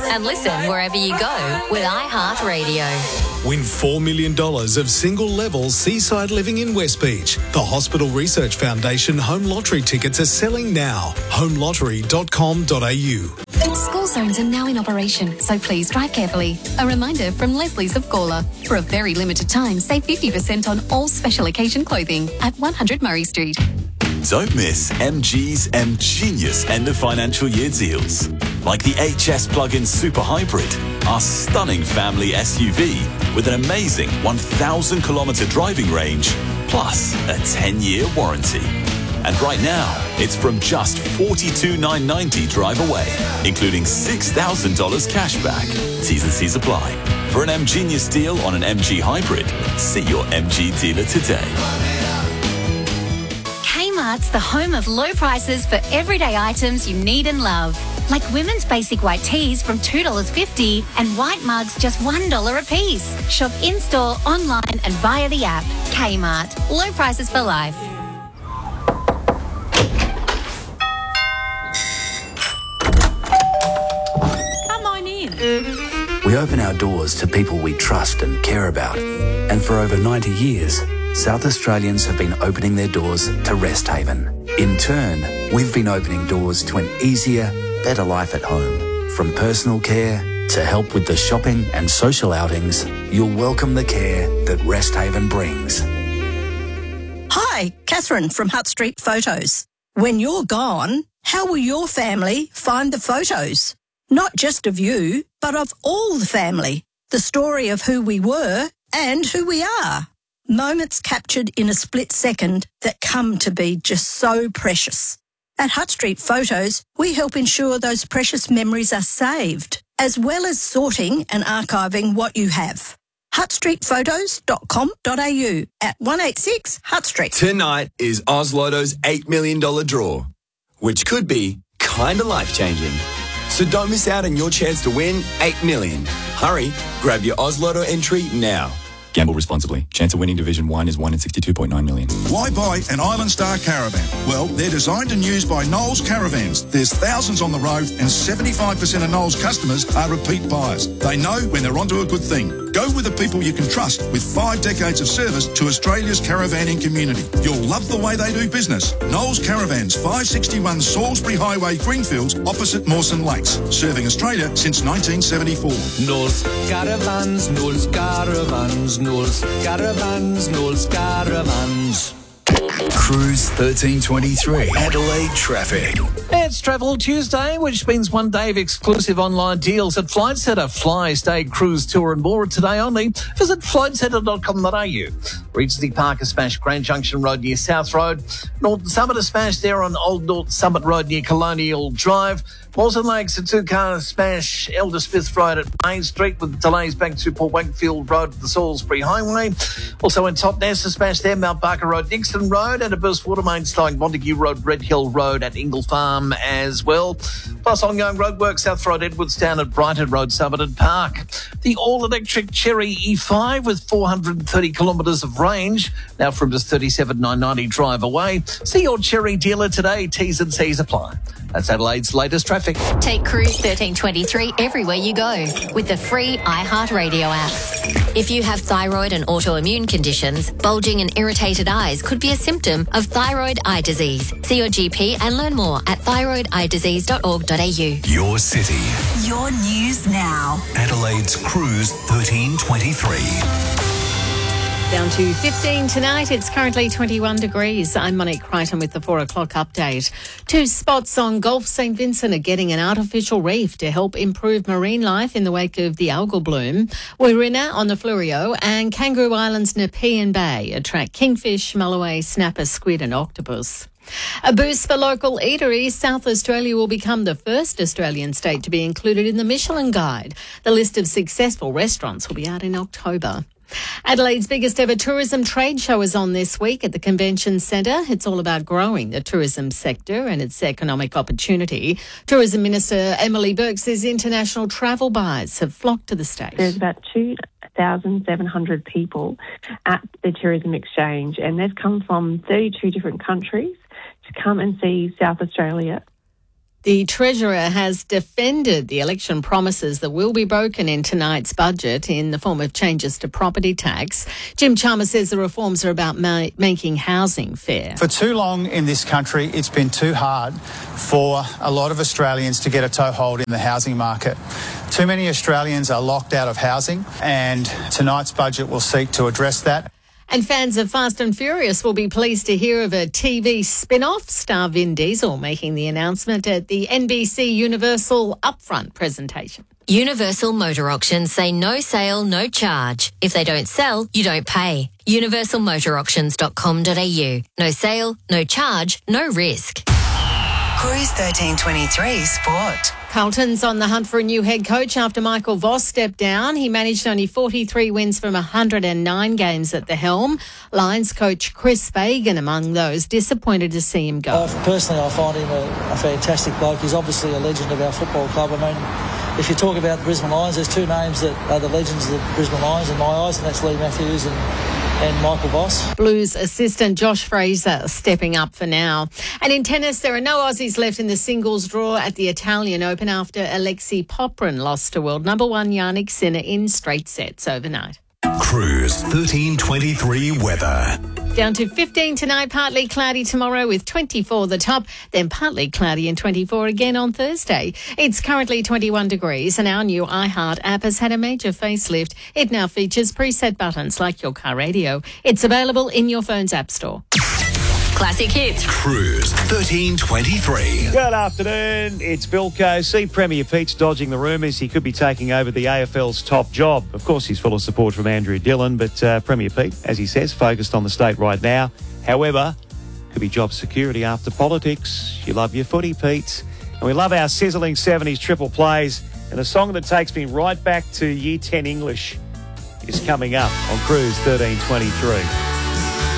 And listen wherever you go with iHeartRadio. Win $4 million of single-level seaside living in West Beach. The Hospital Research Foundation home lottery tickets are selling now. homelottery.com.au. School zones are now in operation, so please drive carefully. A reminder from Leslie's of Gawler. For a very limited time, save 50% on all special occasion clothing at 100 Murray Street. Don't miss MG's M-Genius end of financial year deals. Like the HS plug-in Super Hybrid, our stunning family SUV with an amazing 1,000 kilometre driving range, plus a 10-year warranty. And right now, it's from just $42,990 drive away, including $6,000 cash back. T's and C's apply. For an M-Genius deal on an MG Hybrid, see your MG dealer today. Kmart's the home of low prices for everyday items you need and love. Like women's basic white tees from $2.50 and white mugs just $1 a piece. Shop in-store, online and via the app. Kmart. Low prices for life. Come on in. We open our doors to people we trust and care about. And for over 90 years, South Australians have been opening their doors to Rest Haven. In turn, we've been opening doors to an easier, better life at home. From personal care to help with the shopping and social outings, you'll welcome the care that Rest Haven brings. Hi, Catherine from Hutt Street Photos. When you're gone, how will your family find the photos? Not just of you, but of all the family. The story of who we were and who we are. Moments captured in a split second that come to be just so precious. At Hutt Street Photos, we help ensure those precious memories are saved, as well as sorting and archiving what you have. huttstreetphotos.com.au at 186 Hutt Street. Tonight is Oz Lotto's $8 million draw, which could be kinda life-changing. So don't miss out on your chance to win $8 million. Hurry, grab your Oz Lotto entry now. Gamble responsibly. Chance of winning Division 1 is 1 in 62.9 million. Why buy an Island Star caravan? Well, they're designed and used by Knowles Caravans. There's thousands on the road and 75% of Knowles customers are repeat buyers. They know when they're onto a good thing. Go with the people you can trust with 5 decades of service to Australia's caravanning community. You'll love the way they do business. Knowles Caravans, 561 Salisbury Highway, Greenfields, opposite Mawson Lakes. Serving Australia since 1974. Knowles Caravans, Knowles Caravans. Knowles Caravans, Knowles Caravans. Cruise 1323, Adelaide traffic. It's Travel Tuesday, which means one day of exclusive online deals at Flight Centre. Fly, stay, cruise, tour and more today only. Visit flightcentre.com.au. Regency Park is smashed Grand Junction Road near South Road. Northern Summit is smashed there on Old North Summit Road near Colonial Drive. Mawson Lakes, a two-car smash Elder Smith Road at Main Street with delays back to Port Wakefield Road at the Salisbury Highway. Also in Totnes, a smash there, Mount Barker Road, Dixon Road, and a burst water main slowing Montague Road, Red Hill Road at Ingle Farm as well. Plus ongoing roadwork, South Road, Edwardstown at Brighton Road, Somerton Park. The all-electric Cherry E5 with 430 kilometres of range, now from just $37,990 drive away. See your Cherry dealer today. T's and C's apply. That's Adelaide's latest traffic. Take Cruise 1323 everywhere you go with the free iHeartRadio app. If you have thyroid and autoimmune conditions, bulging and irritated eyes could be a symptom of thyroid eye disease. See your GP and learn more at thyroideyedisease.org.au. Your city. Your news now. Adelaide's Cruise 1323. Down to 15 tonight. It's currently 21 degrees. I'm Monique Crichton with the 4 o'clock update. 2 spots on Gulf St Vincent are getting an artificial reef to help improve marine life in the wake of the algal bloom. Wirina on the Fleurieu and Kangaroo Island's Nepean Bay attract kingfish, mulloway, snapper, squid and octopus. A boost for local eateries. South Australia will become the first Australian state to be included in the Michelin Guide. The list of successful restaurants will be out in October. Adelaide's biggest ever tourism trade show is on this week at the Convention Centre. It's all about growing the tourism sector and its economic opportunity. Tourism Minister Emily Burke says international travel buyers have flocked to the state. There's about 2,700 people at the Tourism Exchange, and they've come from 32 different countries to come and see South Australia. The Treasurer has defended the election promises that will be broken in tonight's budget in the form of changes to property tax. Jim Chalmers says the reforms are about making housing fair. For too long in this country, it's been too hard for a lot of Australians to get a toehold in the housing market. Too many Australians are locked out of housing, and tonight's budget will seek to address that. And fans of Fast and Furious will be pleased to hear of a TV spin-off, star Vin Diesel making the announcement at the NBC Universal Upfront presentation. Universal Motor Auctions say no sale, no charge. If they don't sell, you don't pay. universalmotorauctions.com.au. No sale, no charge, no risk. Cruise 1323 Sport. Carlton's on the hunt for a new head coach after Michael Voss stepped down. He managed only 43 wins from 109 games at the helm. Lions coach Chris Fagan among those, disappointed to see him go. Personally, I find him a fantastic bloke. He's obviously a legend of our football club. I mean, if you talk about the Brisbane Lions, there's two names that are the legends of the Brisbane Lions in my eyes, and that's Lee Matthews and Michael Voss. Blues assistant Josh Fraser stepping up for now. And in tennis, there are no Aussies left in the singles draw at the Italian Open after Alexei Poprin lost to world number one Yannick Sinner in straight sets overnight. Cruise 1323 weather. Down to 15 tonight, partly cloudy tomorrow with 24 the top, then partly cloudy and 24 again on Thursday. It's currently 21 degrees and our new iHeart app has had a major facelift. It now features preset buttons like your car radio. It's available in your phone's app store. Classic hits. Cruise 1323. Good afternoon. It's Bilko. See Premier Pete's dodging the rumours he could be taking over the AFL's top job. Of course, he's full of support from Andrew Dillon, but Premier Pete, as he says, focused on the state right now. However, could be job security after politics. You love your footy, Pete. And we love our sizzling 70s triple plays. And a song that takes me right back to Year 10 English is coming up on Cruise 1323.